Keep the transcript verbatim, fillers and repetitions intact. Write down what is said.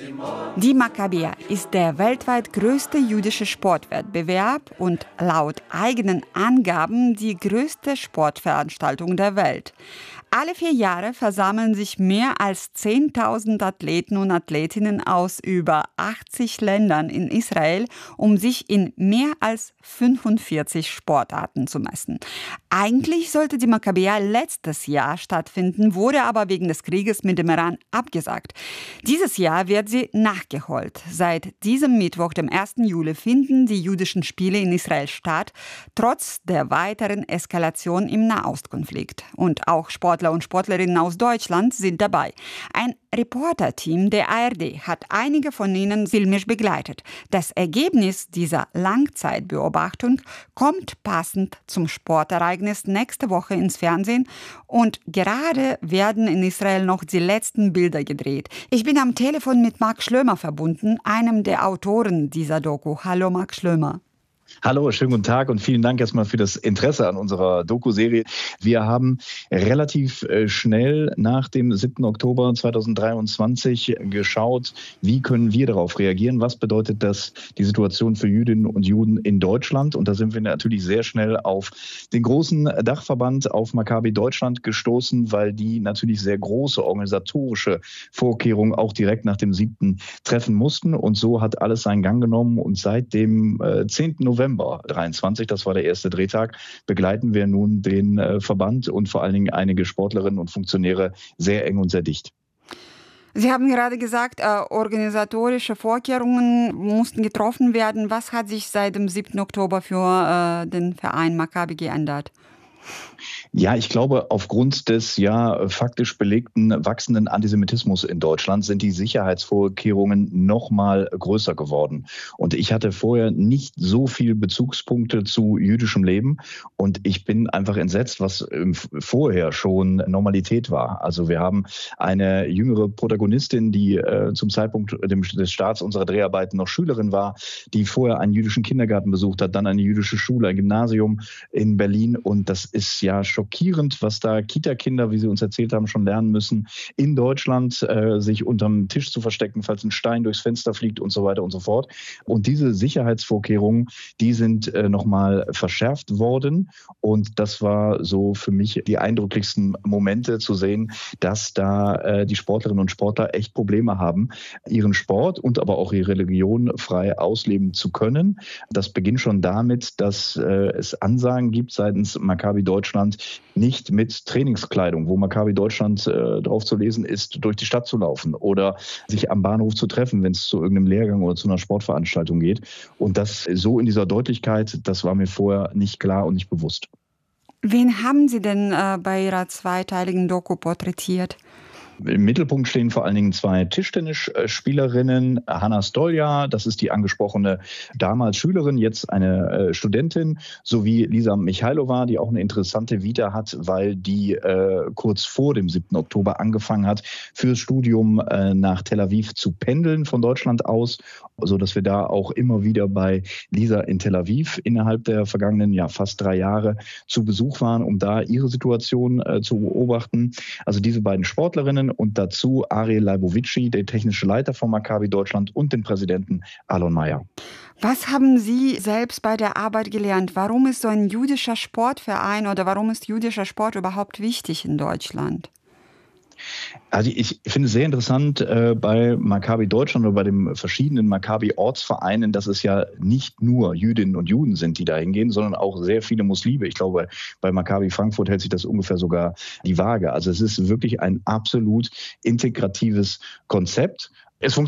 Die Makkabäer ist der weltweit größte jüdische Sportwettbewerb und laut eigenen Angaben die größte Sportveranstaltung der Welt. Alle vier Jahre versammeln sich mehr als zehntausend Athleten und Athletinnen aus über achtzig Ländern in Israel, um sich in mehr als fünfundvierzig Sportarten zu messen. Eigentlich sollte die Makkabäer letztes Jahr stattfinden, wurde aber wegen des Krieges mit dem Iran abgesagt. Dieses Jahr wird sie nachgeholt. Seit diesem Mittwoch, dem ersten Juli, finden die jüdischen Spiele in Israel statt, trotz der weiteren Eskalation im Nahostkonflikt. Und auch Sportler und Sportlerinnen aus Deutschland sind dabei. Ein Reporterteam der A R D hat einige von ihnen filmisch begleitet. Das Ergebnis dieser Langzeitbeobachtung kommt passend zum Sportereignis nächste Woche ins Fernsehen und gerade werden in Israel noch die letzten Bilder gedreht. Ich bin am Telefon mit Marc Schlömer verbunden, einem der Autoren dieser Doku. Hallo Marc Schlömer. Hallo, schönen guten Tag und vielen Dank erstmal für das Interesse an unserer Doku-Serie. Wir haben relativ schnell nach dem siebten Oktober zweitausenddreiundzwanzig geschaut, wie können wir darauf reagieren, was bedeutet das die Situation für Jüdinnen und Juden in Deutschland. Und da sind wir natürlich sehr schnell auf den großen Dachverband, auf Maccabi Deutschland gestoßen, weil die natürlich sehr große organisatorische Vorkehrungen auch direkt nach dem siebten treffen mussten. Und so hat alles seinen Gang genommen und seit dem zehnten November dreiundzwanzig, das war der erste Drehtag, begleiten wir nun den äh, Verband und vor allen Dingen einige Sportlerinnen und Funktionäre sehr eng und sehr dicht. Sie haben gerade gesagt, äh, organisatorische Vorkehrungen mussten getroffen werden. Was hat sich seit dem siebten Oktober für äh, den Verein Maccabi geändert? Ja, ich glaube, aufgrund des ja faktisch belegten wachsenden Antisemitismus in Deutschland sind die Sicherheitsvorkehrungen noch mal größer geworden. Und ich hatte vorher nicht so viel Bezugspunkte zu jüdischem Leben. Und ich bin einfach entsetzt, was vorher schon Normalität war. Also wir haben eine jüngere Protagonistin, die äh, zum Zeitpunkt des Starts unserer Dreharbeiten noch Schülerin war, die vorher einen jüdischen Kindergarten besucht hat, dann eine jüdische Schule, ein Gymnasium in Berlin. Und das ist ja schockierend, was da Kita-Kinder, wie sie uns erzählt haben, schon lernen müssen, in Deutschland äh, sich unterm Tisch zu verstecken, falls ein Stein durchs Fenster fliegt und so weiter und so fort. Und diese Sicherheitsvorkehrungen, die sind äh, nochmal verschärft worden. Und das war so für mich die eindrücklichsten Momente zu sehen, dass da äh, die Sportlerinnen und Sportler echt Probleme haben, ihren Sport und aber auch ihre Religion frei ausleben zu können. Das beginnt schon damit, dass äh, es Ansagen gibt seitens Maccabi Deutschland, nicht mit Trainingskleidung, wo Maccabi Deutschland äh, drauf zu lesen ist, durch die Stadt zu laufen oder sich am Bahnhof zu treffen, wenn es zu irgendeinem Lehrgang oder zu einer Sportveranstaltung geht. Und das so in dieser Deutlichkeit, das war mir vorher nicht klar und nicht bewusst. Wen haben Sie denn äh, bei Ihrer zweiteiligen Doku porträtiert? Im Mittelpunkt stehen vor allen Dingen zwei Tischtennisspielerinnen. Hanna Stolja, das ist die angesprochene damals Schülerin, jetzt eine äh, Studentin, sowie Lisa Michailova, die auch eine interessante Vita hat, weil die äh, kurz vor dem siebten Oktober angefangen hat, fürs Studium äh, nach Tel Aviv zu pendeln von Deutschland aus, so dass wir da auch immer wieder bei Lisa in Tel Aviv innerhalb der vergangenen ja fast drei Jahre zu Besuch waren, um da ihre Situation äh, zu beobachten. Also diese beiden Sportlerinnen und dazu Ariel Leibovici, der technische Leiter von Maccabi Deutschland, und den Präsidenten Alon Meyer. Was haben Sie selbst bei der Arbeit gelernt? Warum ist so ein jüdischer Sportverein oder warum ist jüdischer Sport überhaupt wichtig in Deutschland? Also ich finde es sehr interessant äh, bei Maccabi Deutschland oder bei den verschiedenen Maccabi-Ortsvereinen, dass es ja nicht nur Jüdinnen und Juden sind, die da hingehen, sondern auch sehr viele Muslime. Ich glaube, bei Maccabi Frankfurt hält sich das ungefähr sogar die Waage. Also es ist wirklich ein absolut integratives Konzept. Es